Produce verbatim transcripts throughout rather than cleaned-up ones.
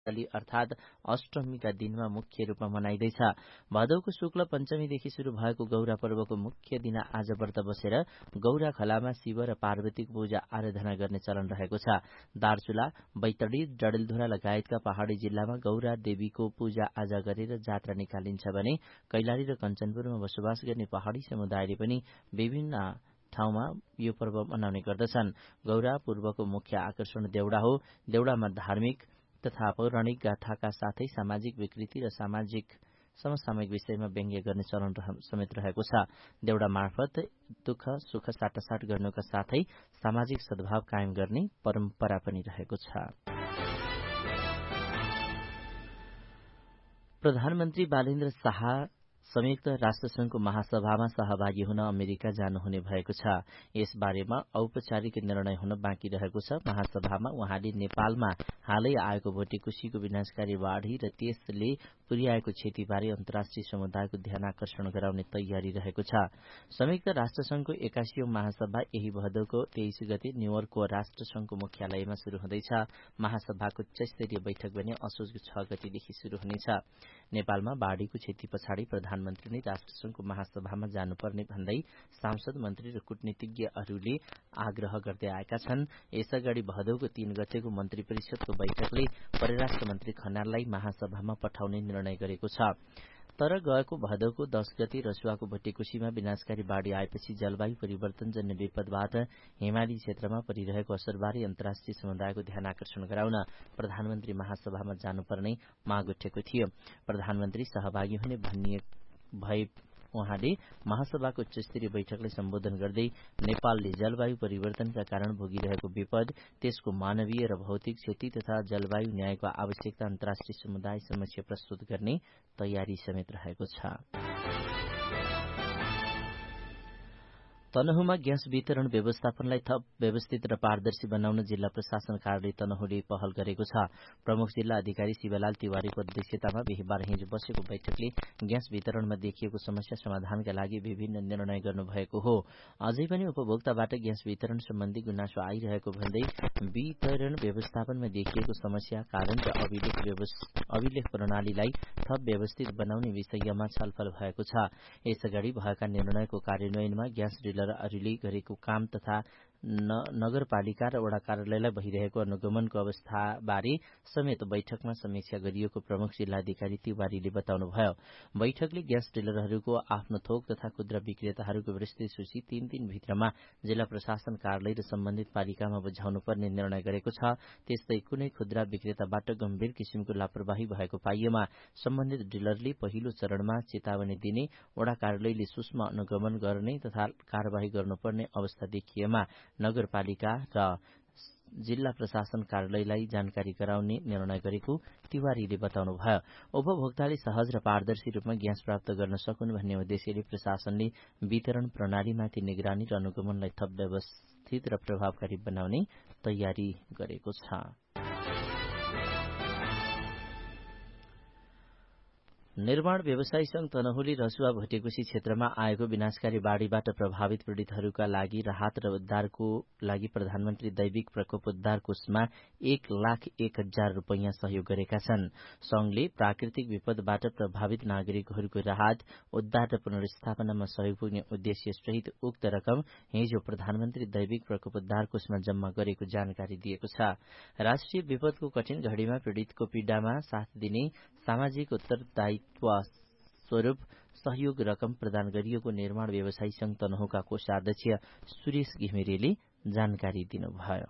अर्थात अष्टमीका दिनमा मुख्य रूपमा मनाइँदैछ। भदौको शुक्ल पञ्चमीदेखि शुरू भएको गौरा पर्वको मुख्य दिन आज व्रत बसेर गौरा खलामा शिव र पार्वतीको पूजा आराधना गर्ने चलन रहेको छ। दार्चुला, बैतडी, डडेलधुरा लगायतका पहाड़ी जिल्लामा गौरा देवीको पूजा आजा गरेर जात्रा निकालिन्छ भने कैलाली र कञ्चनपुरमा बसोबास गर्ने पहाड़ी समुदायले पनि विभिन्न ठाउँमा यो पर्व मनाउने गर्दछन्। गौरा पूर्वको मुख्य आकर्षण देउडा हो। देउडामा धार्मिक तथा पौराणिक गाथाका साथै सामाजिक विकृति र सामाजिक समसामयिक विषयमा व्यङ्ग्य गर्ने चलन समेत रहेको छ। देउडा मार्फत दुःख सुख साटासाट गर्नुका साथै सामाजिक सद्भाव कायम गर्ने परम्परा पनि रहेको छ। प्रधानमन्त्री बालेन्द्र शाह संयुक्त राष्ट्रसंघको महासभामा सहभागी हुन अमेरिका जानुहुने भएको छ। यस बारेमा औपचारिक निर्णय हुन बाँकी रहेको छ। महासभामा उहाँले नेपालमा हालै आएको भोटेकुशीको विनाशकारी बाढ़ी र त्यसले पुर्याएको क्षतिबारे अन्तर्राष्ट्रिय समुदायको ध्यान आकर्षण गराउने तयारी रहेको छ। संयुक्त राष्ट्रसंघको एकासीौं महासभा यही भदौको तेइस गते न्यूयोर्कको राष्ट्रसंघको मुख्यालयमा शुरू हुँदैछ। महासभाको उच्चस्तरीय बैठक भने असोजको छ गतेदेखि शुरू हुनेछ। नेपालमा बाढ़ीको क्षति पछाडि प्रधानमन्त्रीले राष्ट्रसंघको महासभामा जानुपर्ने भन्दै सांसद मन्त्री र कूटनीतिज्ञहरूले आग्रह गर्दै आएका छन्। यसअगाडि भदौको तीन गतेको मन्त्री परिषदको बैठकले परराष्ट्र मन्त्री खनाललाई महासभामा पठाउने निर्णय गरेको छ। तर गएको भदौको दश गते रसुवाको भोटेकुशीमा विनाशकारी बाढ़ी आएपछि जलवायु परिवर्तनजन्य विपदबाट हिमाली क्षेत्रमा परिरहेको असरबारे अन्तर्राष्ट्रिय समुदायको ध्यान आकर्षण गराउन प्रधानमन्त्री महासभामा जानुपर्ने माग उठेको थियो। प्रधानमन्त्री सहभागी हुने भनिए भए उहाँले महासभाको उच्चस्तरीय बैठकलाई सम्बोधन गर्दै नेपालले जलवायु परिवर्तनका कारण भोगिरहेको विपद, त्यसको मानवीय र भौतिक क्षति तथा जलवायु न्यायको आवश्यकता अन्तर्राष्ट्रिय समुदाय समक्ष प्रस्तुत गर्ने तयारी समेत रहेको छ। तनहुमा ग्यास वितरण व्यवस्थापनलाई थप व्यवस्थित र पारदर्शी बनाउन जिल्ला प्रशासन कार्यालय तनहुले पहल गरेको छ। प्रमुख जिल्ला अधिकारी शिवलाल तिवारीको अध्यक्षतामा बिहीबार हिजो बसेको बैठकले ग्यास वितरणमा देखिएको समस्या समाधानका लागि विभिन्न निर्णय गर्नुभएको हो। अझै पनि उपभोक्ताबाट ग्यास वितरण सम्बन्धी गुनासो आइरहेको भन्दै वितरण व्यवस्थापनमा देखिएको समस्या, कारण र अभिलेख अभिलेख प्रणालीलाई थप व्यवस्थित बनाउने विषयमा छलफल भएको छ। यसअगाडि भएका निर्णयको कार्यान्वयनमा ग्यास डिलरहरूले गरेको काम तथा नगरपालिका र वडा कार्यालयलाई भइरहेको अनुगमनको अवस्थाबारे समेत बैठकमा समीक्षा गरिएको प्रमुख जिल्लाधिकारी तिवारीले बताउनुभयो। बैठकले ग्यास डिलरहरूको आफ्नो थोक तथा खुद्रा विक्रेताहरूको विस्तृत सूची तीन दिनभित्रमा जिल्ला प्रशासन कार्यालय र सम्बन्धित पालिकामा बुझाउनुपर्ने निर्णय गरेको छ। त्यस्तै कुनै खुद्रा विक्रेताबाट गम्भीर किसिमको लापरवाही भएको पाइएमा सम्बन्धित डिलरले पहिलो चरणमा चेतावनी दिने, वडा कार्यालयले सूक्ष्म अनुगमन गर्ने तथा कार्यवाही गर्नुपर्ने अवस्था देखिएमा नगरपालिका र जिल्ला प्रशासन कार्यालयलाई जानकारी गराउने निर्णय गरेको तिवारीले बताउनुभयो। उपभोक्ताले सहज र पारदर्शी रूपमा ग्यास प्राप्त गर्न सकुन् भन्ने उद्देश्यले प्रशासनले वितरण प्रणालीमाथि निगरानी र अनुगमनलाई थप व्यवस्थित र प्रभावकारी बनाउने तयारी गरेको छ। निर्माण व्यवसायी संघ तनहुले रसुवा भोटेकुशी क्षेत्रमा आएको विनाशकारी बाढ़ीबाट प्रभावित पीड़ितहरूका लागि राहत र उद्धारको लागि प्रधानमन्त्री दैविक प्रकोप उद्धार कोषमा एक लाख एक हजार रूपियाँ सहयोग गरेका छन्। संघले प्राकृतिक विपदबाट प्रभावित नागरिकहरूको राहत, उद्धार र पुनर्स्थापनामा सहयोग पुग्ने उद्देश्य सहित उक्त रकम हिजो प्रधानमन्त्री दैविक प्रकोप उद्धार कोषमा जम्मा गरेको जानकारी दिएको छ। राष्ट्रिय विपदको कठिन घड़ीमा पीड़ितको पीड़ामा साथ दिने सामाजिक उत्तरदायित्व स्वरूप सहयोग रकम प्रदान गरिएको निर्माण व्यवसायी संघ तनहुका कोषाध्यक्ष सुरेश घिमिरेले जानकारी दिनुभयो।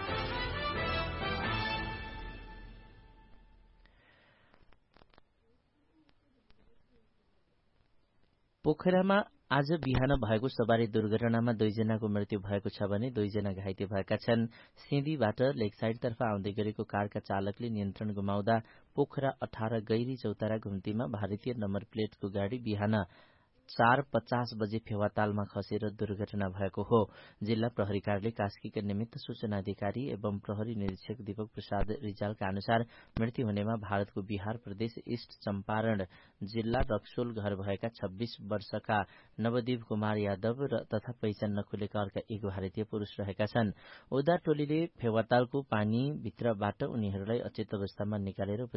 पोखरामा आज बिहान भएको सवारी दुर्घटनामा दुईजनाको मृत्यु भएको छ भने दुईजना घाइते भएका छन्। सिंधीबाट लेकसाइडतर्फ आउँदै गरेको कारका चालकले नियन्त्रण गुमाउँदा पोखरा अठार गैरी चौतारा घुम्तीमा भारतीय नम्बर प्लेटको गाड़ी बिहान चार पचास बजे फेवातालमा खसेर दुर्घटना भएको हो। जिल्ला प्रहरी कार्यालय कास्कीका निमित्त सूचना अधिकारी एवं प्रहरी निरीक्षक दीपक प्रसाद रिजालका अनुसार मृत्यु हुनेमा भारतको बिहार प्रदेश ईस्ट चम्पारण जिल्ला रक्सोल घर भएका छब्बीस वर्षका नवदीप कुमार यादव र तथा पहिचान नखुलेका अर्का एक भारतीय पुरूष रहेका छन्। उद्धार टोलीले फेवातालको पानी भित्रबाट उनीहरूलाई अचेत अवस्थामा निकालेर